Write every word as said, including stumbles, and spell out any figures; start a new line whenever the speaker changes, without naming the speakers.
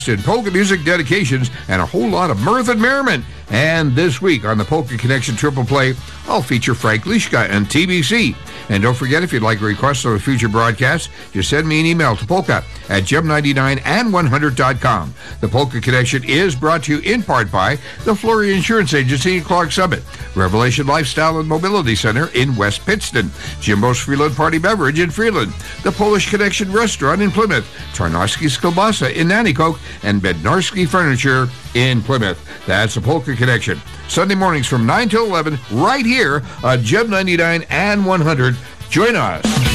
in polka music dedications and a whole lot of mirth and merriment. And this week on the Polka Connection Triple Play, I'll feature Frank Lischka and T B C. And don't forget, if you'd like a request on a future broadcast, just send me an email to polka at gem ninety-nine and one hundred dot com. The Polka Connection is brought to you in part by the Flory Insurance Agency in Clark Summit, Revelation Lifestyle and Mobility Center in West Pittston, Jimbo's Freeland Party Beverage in Freeland, the Polish Connection Restaurant in Plymouth, Tarnowski's Kielbasa in Nanticoke, and Bednarski Furniture in Plymouth. That's the Polka Connection. Sunday mornings from nine till eleven, right here on Gem ninety-nine and one hundred. Join us.